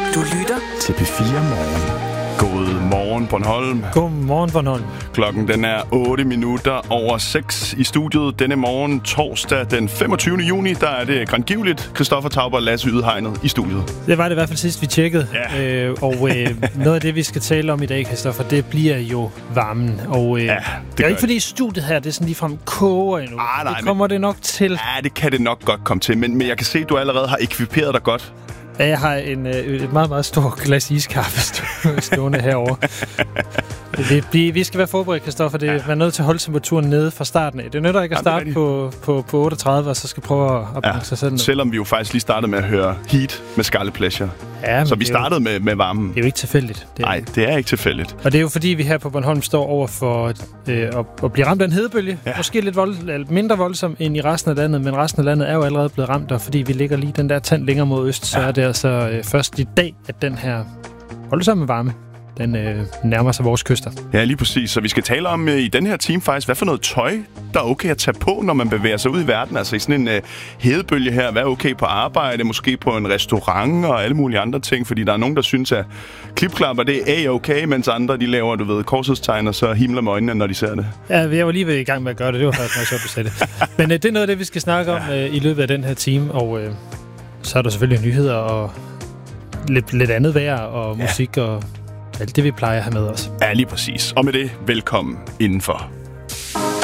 Du lytter til P4 Morgen. God morgen, Bornholm. God morgen, Bornholm. Klokken den er 6:08 i studiet. Denne morgen, torsdag den 25. juni, der er det grandgiveligt Christoffer Tauber og Lasse Ydhegnet i studiet. Det var det i hvert fald sidst, vi tjekkede. Ja. Noget af det, vi skal tale om i dag, Christoffer, det bliver jo varmen. Og det er ikke fordi studiet her, det er sådan ligefrem koger endnu. Nej, det kommer det nok til. Ja, det kan det nok godt komme til. Men jeg kan se, at du allerede har ekviperet dig godt. Ja, jeg har et meget, meget stort glas iskaffe stående herovre. Vi skal være forberedt, Christoffer. Det er nødt til at holde temperaturen nede fra starten af. Det nytter ikke at starte på 38, og så skal prøve at bringe sig selv ned. Selvom vi jo faktisk lige startede med at høre Heat med Scarlet Pleasure. Ja, så vi startede med varmen. Det er jo ikke tilfældigt. Nej, det er ikke tilfældigt. Og det er jo fordi, vi her på Bornholm står over for at blive ramt af en hedebølge. Ja. Måske lidt mindre voldsom end i resten af landet, men resten af landet er jo allerede blevet ramt, og fordi vi ligger lige den der tand længere mod øst, så er det altså først i dag, at den her voldsomme varme, den nærmer sig vores kyster. Ja, lige præcis. Så vi skal tale om i den her time faktisk, hvad for noget tøj, der er okay at tage på, når man bevæger sig ud i verden. Altså i sådan en hedebølge her. Hvad er okay på arbejde, måske på en restaurant og alle mulige andre ting. Fordi der er nogen, der synes, at klipklapper, det er okay, mens andre, de laver, korshedstegn, og så himler med øjnene, når de ser det. Ja, jeg var lige ved i gang med at gøre det. Det var faktisk meget sjovt at sætte. Men det er noget af det, vi skal snakke om i løbet af den her time. Og så er der selvfølgelig nyheder og lidt andet vejr og musik og alt det, vi plejer at have med os. Ja, lige præcis. Og med det, velkommen indenfor.